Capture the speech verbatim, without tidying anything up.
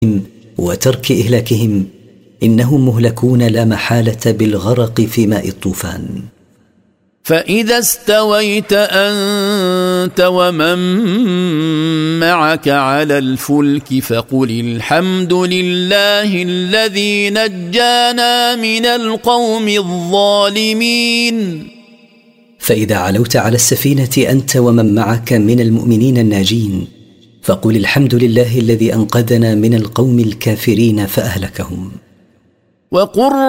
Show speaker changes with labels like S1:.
S1: وترك إهلاكهم، إنهم مهلكون لا محالة بالغرق في ماء الطوفان.
S2: فإذا استويت أنت ومن معك على الفلك فقل الحمد لله الذي نجانا من القوم الظالمين.
S1: فإذا علوت على السفينة أنت ومن معك من المؤمنين الناجين فقل الحمد لله الذي أنقذنا من القوم الكافرين فأهلكهم.
S2: وقل